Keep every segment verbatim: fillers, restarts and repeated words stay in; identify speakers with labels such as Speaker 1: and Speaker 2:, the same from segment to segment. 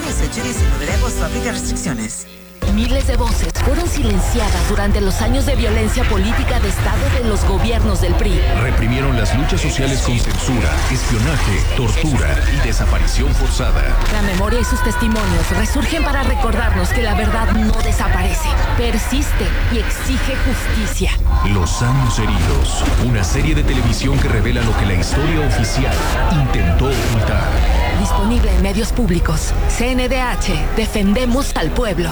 Speaker 1: lunes ocho y diecinueve de agosto. Aplica restricciones.
Speaker 2: Miles de voces fueron silenciadas durante los años de violencia política de Estado de los gobiernos del P R I.
Speaker 3: Reprimieron las luchas sociales con censura, espionaje, tortura y desaparición forzada.
Speaker 2: La memoria y sus testimonios resurgen para recordarnos que la verdad no desaparece, persiste y exige justicia.
Speaker 3: Los años heridos, una serie de televisión que revela lo que la historia oficial intentó ocultar.
Speaker 2: Disponible en medios públicos. C N D H, defendemos al pueblo.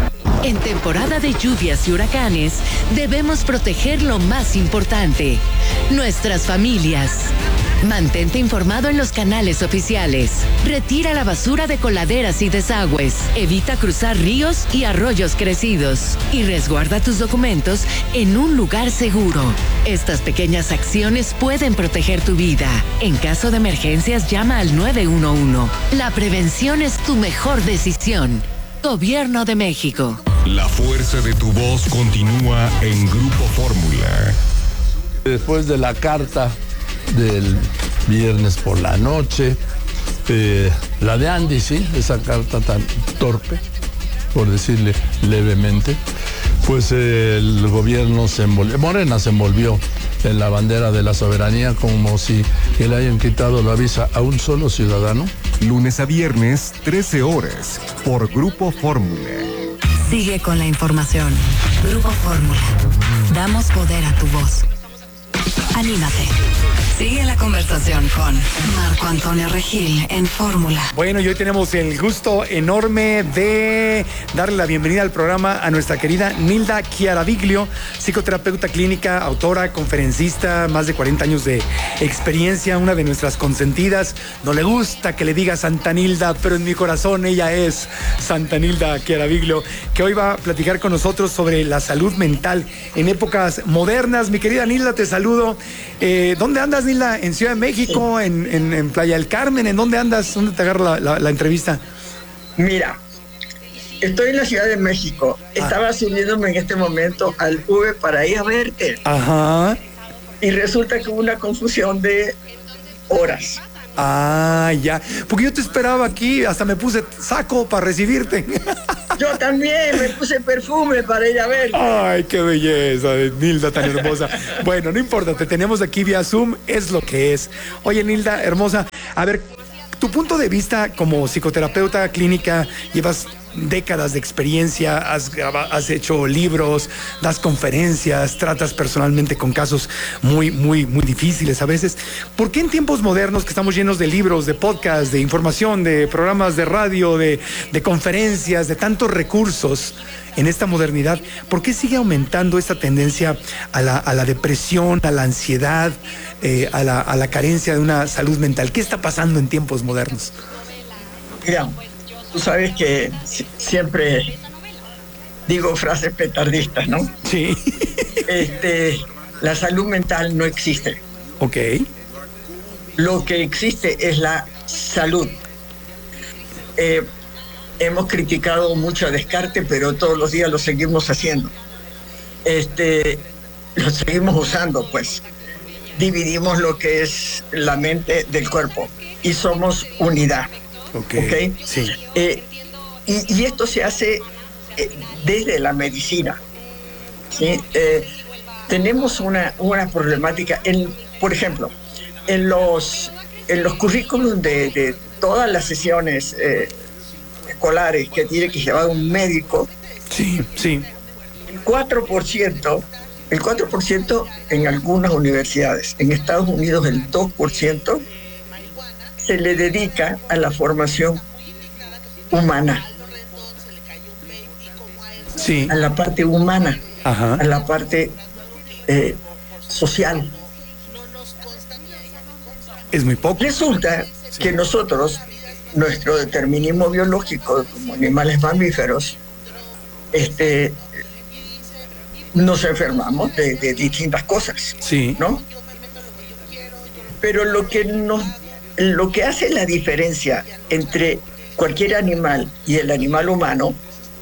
Speaker 4: En temporada de lluvias y huracanes, debemos proteger lo más importante, nuestras familias. Mantente informado en los canales oficiales. Retira la basura de coladeras y desagües. Evita cruzar ríos y arroyos crecidos. Y resguarda tus documentos en un lugar seguro. Estas pequeñas acciones pueden proteger tu vida. En caso de emergencias, llama al nueve uno uno. La prevención es tu mejor decisión. Gobierno de México.
Speaker 5: La fuerza de tu voz continúa en Grupo Fórmula.
Speaker 6: Después de la carta del viernes por la noche, eh, la de Andy, sí, esa carta tan torpe, por decirle levemente, pues eh, el gobierno se envolvió, Morena se envolvió en la bandera de la soberanía como si le hayan quitado la visa a un solo ciudadano.
Speaker 5: Lunes a viernes, trece horas, por Grupo Fórmula.
Speaker 7: Sigue con la información. Grupo Fórmula. Damos poder a tu voz. Anímate. Sigue la conversación con Marco Antonio Regil en Fórmula.
Speaker 8: Bueno, y hoy tenemos el gusto enorme de darle la bienvenida al programa a nuestra querida Nilda Chiaraviglio, psicoterapeuta clínica, autora, conferencista, más de cuarenta años de experiencia, una de nuestras consentidas. No le gusta que le diga Santa Nilda, pero en mi corazón ella es Santa Nilda Chiaraviglio, que hoy va a platicar con nosotros sobre la salud mental en épocas modernas. Mi querida Nilda, te saludo. Eh, ¿Dónde andas, Nilda? ¿En Ciudad de México? Sí. ¿En, en, en Playa del Carmen? ¿En dónde andas? ¿Dónde te agarro la, la, la entrevista?
Speaker 9: Mira, estoy en la Ciudad de México. Ah. Estaba subiéndome en este momento al Uber para ir a verte.
Speaker 8: Ajá.
Speaker 9: Y resulta que hubo una confusión de horas.
Speaker 8: Ah, ya. Porque yo te esperaba aquí, hasta me puse saco para recibirte.
Speaker 9: Yo también me puse perfume para ir a ver.
Speaker 8: Ay, qué belleza, Nilda, tan hermosa. Bueno, no importa, te tenemos aquí vía Zoom, es lo que es. Oye, Nilda, hermosa, a ver, tu punto de vista como psicoterapeuta clínica, llevas décadas de experiencia, has, has hecho libros, das conferencias, tratas personalmente con casos muy, muy, muy difíciles a veces. ¿Por qué en tiempos modernos que estamos llenos de libros, de podcasts, de información, de programas de radio, de, de conferencias, de tantos recursos en esta modernidad, por qué sigue aumentando esta tendencia a la, a la depresión, a la ansiedad, eh, a, la, a la carencia de una salud mental? ¿Qué está pasando en tiempos modernos?
Speaker 9: Mira, tú sabes que siempre digo frases petardistas, ¿no?
Speaker 8: Sí.
Speaker 9: Este, la salud mental no existe.
Speaker 8: Ok.
Speaker 9: Lo que existe es la salud. Eh, hemos criticado mucho a Descartes, pero todos los días lo seguimos haciendo. Este, lo seguimos usando, pues. Dividimos lo que es la mente del cuerpo y somos unidad.
Speaker 8: Okay.
Speaker 9: Okay.
Speaker 8: Sí.
Speaker 9: Eh, y, y esto se hace eh, desde la medicina. ¿Sí? Eh, tenemos una, una problemática, en, por ejemplo, en los, en los currículums de, de todas las sesiones eh, escolares que tiene que llevar un médico.
Speaker 8: Sí, sí.
Speaker 9: El cuatro por ciento, el cuatro por ciento en algunas universidades. En Estados Unidos el dos por ciento se le dedica a la formación humana.
Speaker 8: Sí.
Speaker 9: A la parte humana.
Speaker 8: Ajá.
Speaker 9: A la parte eh, social.
Speaker 8: Es muy poco.
Speaker 9: Resulta sí. que nosotros, nuestro determinismo biológico como animales mamíferos, este, nos enfermamos de, de distintas cosas.
Speaker 8: Sí.
Speaker 9: ¿No? Pero lo que nos Lo que hace la diferencia entre cualquier animal y el animal humano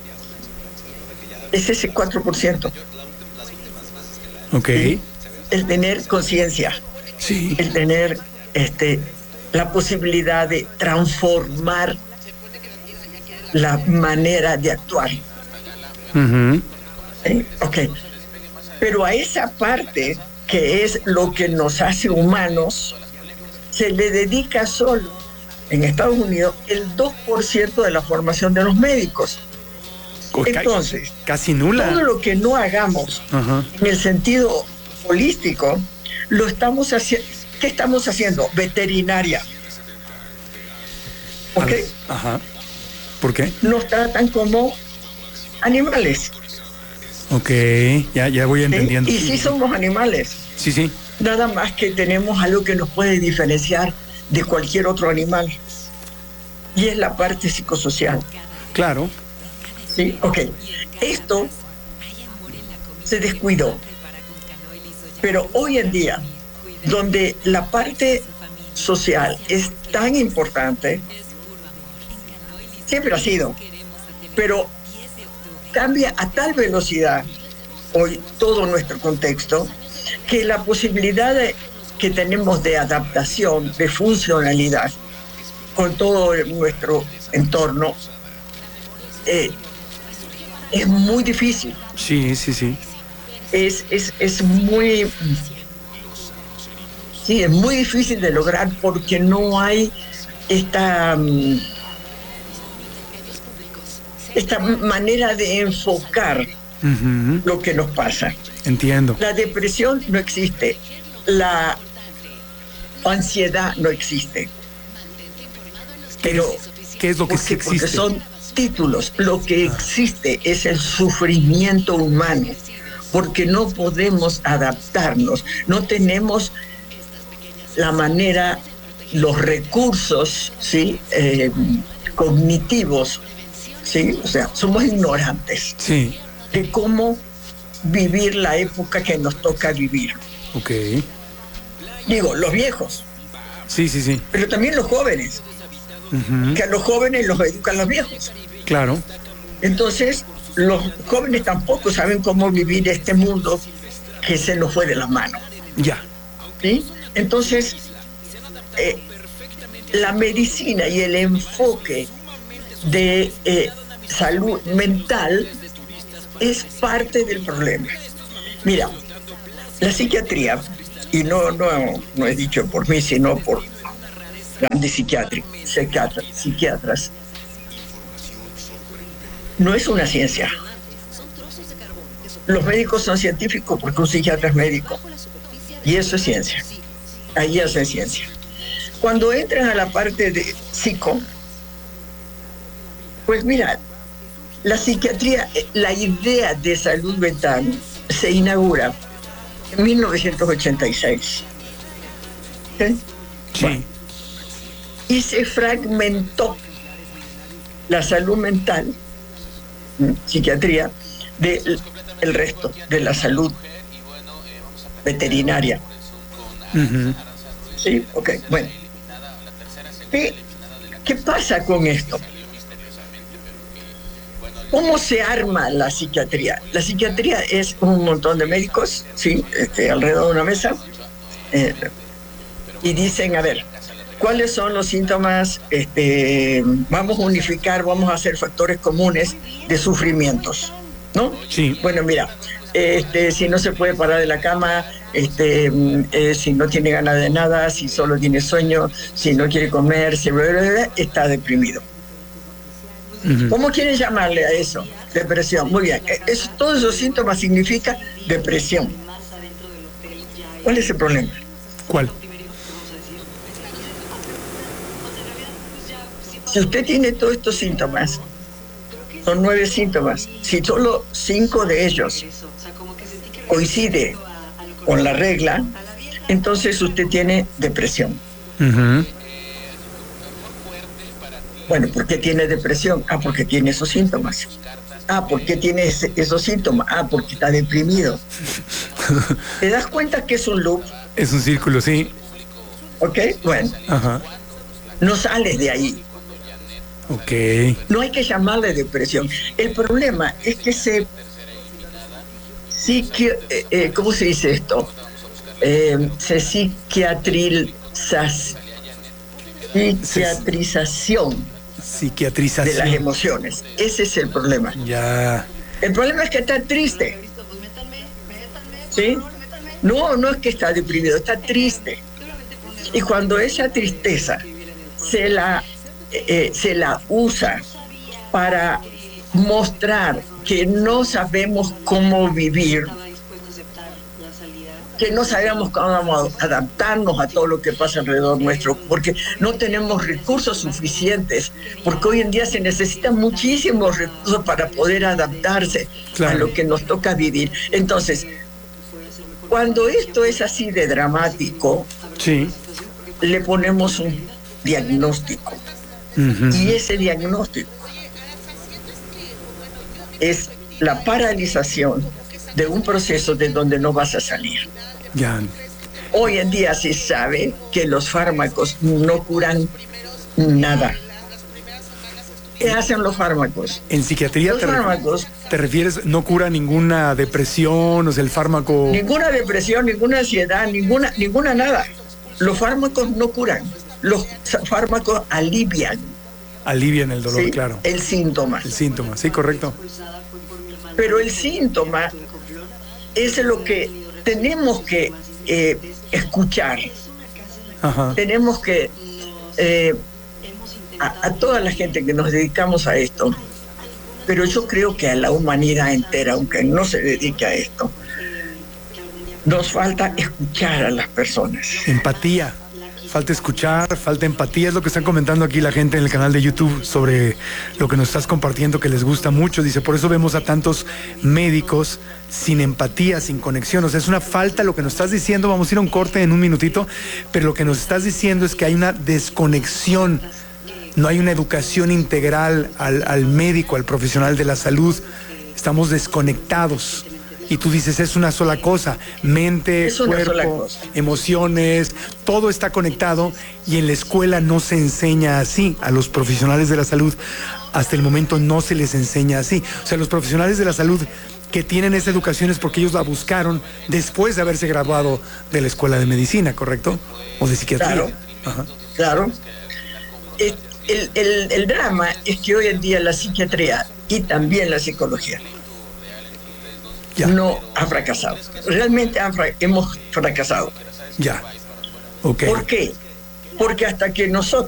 Speaker 9: es ese cuatro por ciento.
Speaker 8: Ok.
Speaker 9: ¿Sí? El tener conciencia.
Speaker 8: Sí.
Speaker 9: El tener este, la posibilidad de transformar la manera de actuar.
Speaker 8: Uh-huh.
Speaker 9: ¿Sí? Ok. Pero a esa parte, que es lo que nos hace humanos, se le dedica solo, en Estados Unidos, el dos por ciento de la formación de los médicos. Entonces,
Speaker 8: casi nula.
Speaker 9: Todo lo que no hagamos uh-huh. en el sentido holístico, lo estamos haciendo. ¿Qué estamos haciendo? Veterinaria. ¿Ok?
Speaker 8: Ajá. ¿Por qué?
Speaker 9: Nos tratan como animales.
Speaker 8: Ok, ya, ya voy entendiendo.
Speaker 9: ¿Sí? Y sí somos animales.
Speaker 8: Sí, sí.
Speaker 9: Nada más que tenemos algo que nos puede diferenciar de cualquier otro animal. Y es la parte psicosocial.
Speaker 8: Claro.
Speaker 9: Sí, ok. Esto se descuidó. Pero hoy en día, donde la parte social es tan importante, siempre ha sido, pero cambia a tal velocidad hoy todo nuestro contexto, que la posibilidad de, que tenemos de adaptación, de funcionalidad con todo nuestro entorno, eh, es muy difícil.
Speaker 8: Sí, sí, sí.
Speaker 9: Es, es, es muy... Sí, es muy difícil de lograr porque no hay esta... esta manera de enfocar uh-huh. lo que nos pasa.
Speaker 8: Entiendo.
Speaker 9: La depresión no existe, la ansiedad no existe. Pero,
Speaker 8: ¿qué es lo que sí existe?
Speaker 9: Porque son títulos. Lo que existe es el sufrimiento humano, porque no podemos adaptarnos, no tenemos la manera, los recursos, ¿sí? eh, cognitivos, ¿sí? O sea, somos ignorantes
Speaker 8: sí.
Speaker 9: de cómo vivir la época que nos toca vivir.
Speaker 8: Ok.
Speaker 9: Digo, los viejos.
Speaker 8: Sí, sí, sí.
Speaker 9: Pero también los jóvenes. Uh-huh. Que a los jóvenes los educan los viejos.
Speaker 8: Claro.
Speaker 9: Entonces, los jóvenes tampoco saben cómo vivir este mundo que se nos fue de las manos.
Speaker 8: Ya.
Speaker 9: ¿Sí? Entonces, eh, la medicina y el enfoque de eh, salud mental es parte del problema. Mira, la psiquiatría, y no, no, no he dicho por mí, sino por grandes psiquiatras, psiquiatras, psiquiatras, no es una ciencia. Los médicos son científicos porque un psiquiatra es médico. Y eso es ciencia. Ahí hacen ciencia. Cuando entran a la parte de psico, pues mira, la psiquiatría, la idea de salud mental se inaugura en mil novecientos ochenta y seis. ¿Sí?
Speaker 8: Sí.
Speaker 9: Bueno, y se fragmentó la salud mental, psiquiatría, del el resto de la salud veterinaria.
Speaker 8: Uh-huh.
Speaker 9: Sí, ok, bueno. ¿Qué, ¿Qué pasa con esto? ¿Cómo se arma la psiquiatría? La psiquiatría es un montón de médicos, sí, este, alrededor de una mesa, eh, y dicen, a ver, ¿cuáles son los síntomas? Este, vamos a unificar, vamos a hacer factores comunes de sufrimientos, ¿no?
Speaker 8: Sí.
Speaker 9: Bueno, mira, este, si no se puede parar de la cama, este, eh, si no tiene ganas de nada, si solo tiene sueño, si no quiere comer, si está deprimido. Uh-huh. ¿Cómo quieren llamarle a eso? Depresión. Muy bien. Eso, todos esos síntomas significan depresión. ¿Cuál es el problema?
Speaker 8: ¿Cuál?
Speaker 9: Si usted tiene todos estos síntomas, son nueve síntomas. Si solo cinco de ellos coincide con la regla, entonces usted tiene depresión.
Speaker 8: Uh-huh.
Speaker 9: Bueno, ¿por qué tiene depresión? Ah, porque tiene esos síntomas. Ah, ¿por qué tiene ese, esos síntomas? Ah, porque está deprimido. ¿Te das cuenta que es un loop?
Speaker 8: Es un círculo, sí.
Speaker 9: ¿Ok? Bueno.
Speaker 8: Ajá.
Speaker 9: No sales de ahí.
Speaker 8: Ok.
Speaker 9: No hay que llamarle depresión. El problema es que se... Sí que, eh, eh, ¿cómo se dice esto? Eh, se psiquiatrizas, psiquiatrización
Speaker 8: Psiquiatrización.
Speaker 9: de las emociones. Ese es el problema.
Speaker 8: Ya.
Speaker 9: El problema es que está triste. ¿Sí? No, no es que está deprimido, está triste. Y cuando esa tristeza se la, eh, se la usa para mostrar que no sabemos cómo vivir, que no sabemos cómo adaptarnos a todo lo que pasa alrededor nuestro, porque no tenemos recursos suficientes, porque hoy en día se necesitan muchísimos recursos para poder adaptarse claro. a lo que nos toca vivir. Entonces, cuando esto es así de dramático,
Speaker 8: sí.
Speaker 9: le ponemos un diagnóstico. Uh-huh. Y ese diagnóstico es la paralización de un proceso de donde no vas a salir.
Speaker 8: Ya.
Speaker 9: Hoy en día se sabe que los fármacos no curan nada. ¿Qué hacen los fármacos?
Speaker 8: En psiquiatría
Speaker 9: los
Speaker 8: te,
Speaker 9: fármacos,
Speaker 8: ref- te refieres, no cura ninguna depresión, o sea, el fármaco...
Speaker 9: Ninguna depresión, ninguna ansiedad, ninguna, ninguna nada. Los fármacos no curan, los fármacos alivian.
Speaker 8: Alivian el dolor,
Speaker 9: ¿sí?
Speaker 8: claro.
Speaker 9: El síntoma.
Speaker 8: El síntoma, sí, correcto.
Speaker 9: Pero el síntoma es lo que tenemos que eh, escuchar.
Speaker 8: Ajá.
Speaker 9: Tenemos que... Eh, A, a toda la gente que nos dedicamos a esto, pero yo creo que a la humanidad entera, aunque no se dedique a esto, nos falta escuchar a las personas.
Speaker 8: Empatía, falta escuchar, falta empatía, es lo que están comentando aquí la gente en el canal de YouTube sobre lo que nos estás compartiendo, que les gusta mucho. Dice, por eso vemos a tantos médicos sin empatía, sin conexión. O sea, es una falta lo que nos estás diciendo. Vamos a ir a un corte en un minutito, pero lo que nos estás diciendo es que hay una desconexión. No hay una educación integral al, al médico, al profesional de la salud. Estamos desconectados. Y tú dices, es una sola cosa. Mente, cuerpo, emociones, todo está conectado. Y en la escuela no se enseña así. A los profesionales de la salud, hasta el momento no se les enseña así. O sea, los profesionales de la salud que tienen esa educación es porque ellos la buscaron después de haberse graduado de la escuela de medicina, ¿correcto? O de psiquiatría.
Speaker 9: Claro,
Speaker 8: Ajá.
Speaker 9: claro. Es, El, el, el drama es que hoy en día la psiquiatría y también la psicología ya. no ha fracasado. Realmente han fra- hemos fracasado.
Speaker 8: Ya. Okay.
Speaker 9: ¿Por qué? Porque hasta que nosotros